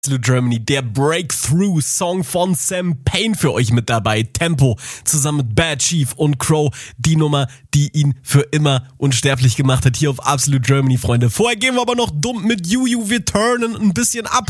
Absolute Germany, der Breakthrough-Song von Sam Payne für euch mit dabei. Tempo, zusammen mit Bad Chief und Crow. Die Nummer, die ihn für immer unsterblich gemacht hat, hier auf Absolute Germany, Freunde. Vorher gehen wir aber noch dumm mit Juju. Wir turnen ein bisschen ab.